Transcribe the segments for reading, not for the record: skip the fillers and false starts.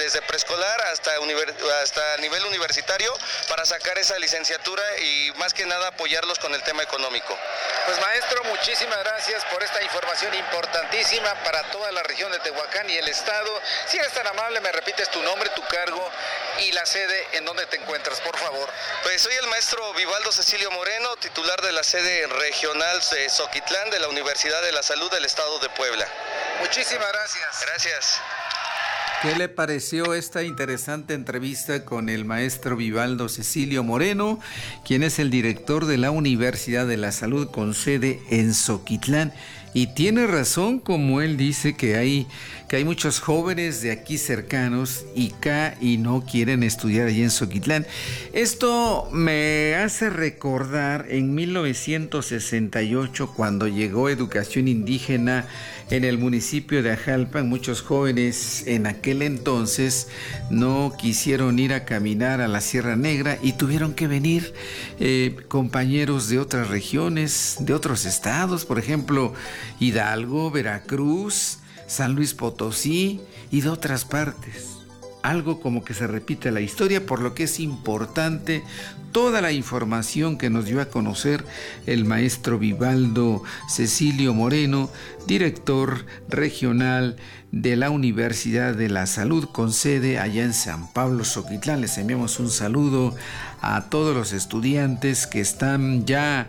desde preescolar hasta nivel universitario para sacar esa licenciatura y más que nada apoyarlos con el tema económico. Pues maestro, muchísimas gracias por esta información importantísima para toda la región de Tehuacán y el estado. Si eres tan amable, me repites tu nombre, tu cargo y la sede en donde te encuentras, por favor. Pues soy el maestro Vivaldo Cecilio Moreno, titular de la sede regional de Zoquitlán de la Universidad de la Salud del Estado de Puebla. Muchísimas gracias. Gracias. ¿Qué le pareció esta interesante entrevista con el maestro Vivaldo Cecilio Moreno, quien es el director de la Universidad de la Salud con sede en Zoquitlán? Y tiene razón, como él dice, que hay muchos jóvenes de aquí cercanos y no quieren estudiar allí en Zoquitlán. Esto me hace recordar en 1968, cuando llegó educación indígena en el municipio de Ajalpan. Muchos jóvenes en aquel entonces no quisieron ir a caminar a la Sierra Negra y tuvieron que venir compañeros de otras regiones, de otros estados, por ejemplo, Hidalgo, Veracruz, San Luis Potosí y de otras partes. Algo como que se repite la historia, por lo que es importante toda la información que nos dio a conocer el maestro Vivaldo Cecilio Moreno, director regional de la Universidad de la Salud con sede allá en San Pablo, Zoquitlán. Les enviamos un saludo a todos los estudiantes que están ya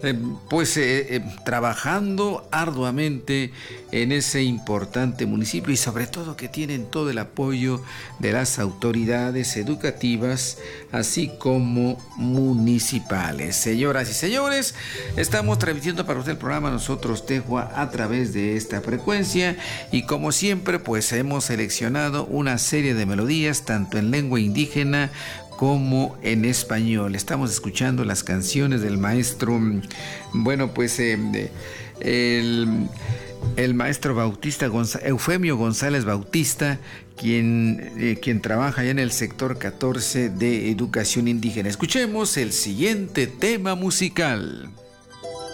trabajando arduamente en ese importante municipio y sobre todo que tienen todo el apoyo de las autoridades educativas así como municipales. Señoras y señores, estamos transmitiendo para usted el programa Nosotros Tehua a través de esta frecuencia y como siempre pues hemos seleccionado una serie de melodías tanto en lengua indígena como en español. Estamos escuchando las canciones del maestro, el maestro Eufemio González Bautista, quien trabaja ya en el sector 14 de educación indígena. Escuchemos el siguiente tema musical.